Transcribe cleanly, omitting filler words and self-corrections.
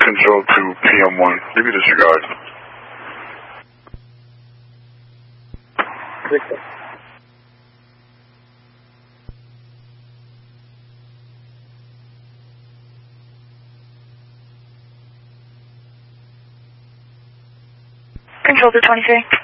Control to PM1. Give me disregard. Victor. Control to 23.